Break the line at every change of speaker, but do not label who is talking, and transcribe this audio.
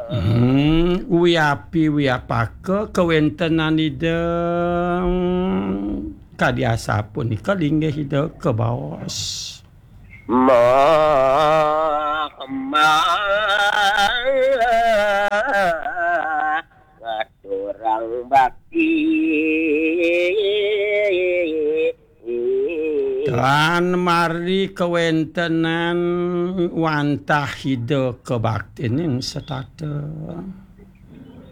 Uyapi uyapake kewentenan ide kadiasa pun kelinggih ide kebaos.
Orang bakti
Dan mari kewentenan wantah ide kebaktian setata